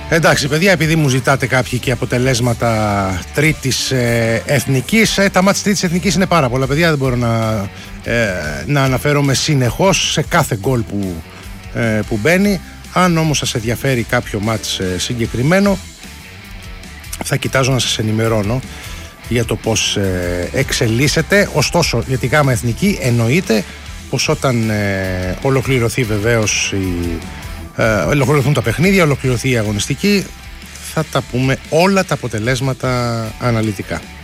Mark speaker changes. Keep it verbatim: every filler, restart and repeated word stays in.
Speaker 1: Εντάξει παιδιά, επειδή μου ζητάτε κάποιοι και αποτελέσματα τρίτης ε, εθνικής, ε, τα μάτς τρίτης εθνικής είναι πάρα πολλά παιδιά, δεν μπορώ να, ε, να αναφέρομαι συνεχώς σε κάθε γκολ που, ε, που μπαίνει. Αν όμως σας ενδιαφέρει κάποιο μάτς ε, συγκεκριμένο, θα κοιτάζω να σας ενημερώνω για το πώς ε, εξελίσσεται. Ωστόσο για τη γάμα εθνική εννοείται πως όταν ε, ολοκληρωθεί βεβαίως η, ε, ολοκληρωθούν τα παιχνίδια, ολοκληρωθεί η αγωνιστική, θα τα πούμε όλα τα αποτελέσματα αναλυτικά.